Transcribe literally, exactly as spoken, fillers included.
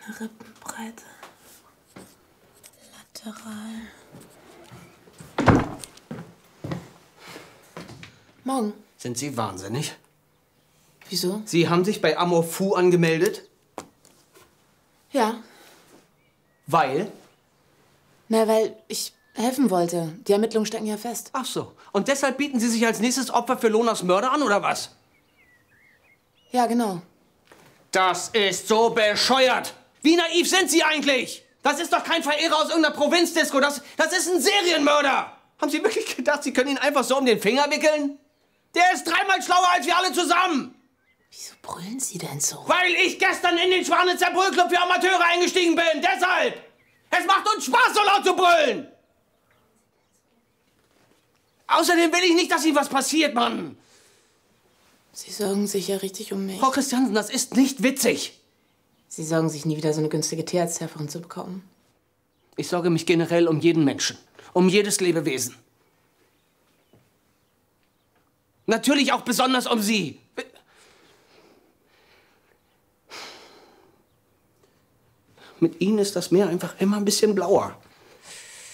Eine Rippenbreite. Lateral. Morgen. Sind Sie wahnsinnig? Wieso? Sie haben sich bei Amorfu angemeldet? Ja. Weil? Na, weil ich helfen wollte. Die Ermittlungen stecken ja fest. Ach so. Und deshalb bieten Sie sich als nächstes Opfer für Lonas Mörder an, oder was? Ja, genau. Das ist so bescheuert! Wie naiv sind Sie eigentlich? Das ist doch kein Verehrer aus irgendeiner Provinzdisco. Das, das ist ein Serienmörder! Haben Sie wirklich gedacht, Sie können ihn einfach so um den Finger wickeln? Der ist dreimal schlauer als wir alle zusammen! Wieso brüllen Sie denn so? Weil ich gestern in den Schwanitzer Brüllclub für Amateure eingestiegen bin! Deshalb! Es macht uns Spaß, so laut zu brüllen! Außerdem will ich nicht, dass Ihnen was passiert, Mann! Sie sorgen sich ja richtig um mich. Frau Christiansen, das ist nicht witzig. Sie sorgen sich nie wieder, so eine günstige Tierarzthelferin zu bekommen. Ich sorge mich generell um jeden Menschen. Um jedes Lebewesen. Natürlich auch besonders um Sie. Mit Ihnen ist das Meer einfach immer ein bisschen blauer.